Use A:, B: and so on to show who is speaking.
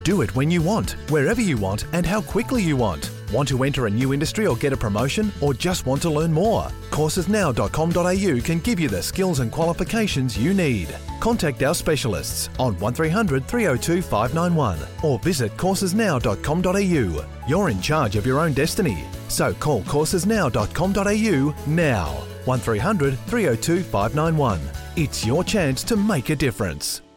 A: Do it when you want, wherever you want, and how quickly you want. Want to enter a new industry or get a promotion, or just want to learn more? Coursesnow.com.au can give you the skills and qualifications you need. Contact our specialists on 1300 302 591 or visit coursesnow.com.au. You're in charge of your own destiny, so call coursesnow.com.au now. 1300 302 591. It's your chance to make a difference.